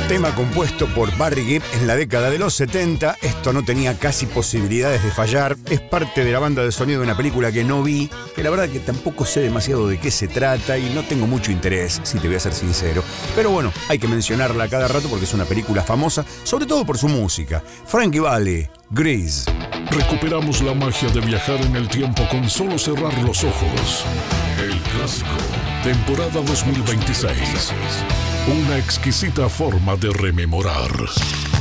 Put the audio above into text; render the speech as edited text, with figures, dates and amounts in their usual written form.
Tema compuesto por Barry Gibb en la década de los 70. Esto no tenía casi posibilidades de fallar. Es parte de la banda de sonido de una película que no vi, que la verdad que tampoco sé demasiado de qué se trata y no tengo mucho interés, si te voy a ser sincero. Pero bueno, hay que mencionarla cada rato porque es una película famosa, sobre todo por su música. Frankie Valli, Grease. Recuperamos la magia de viajar en el tiempo con solo cerrar los ojos. El clásico, temporada 2026. Una exquisita forma de rememorar.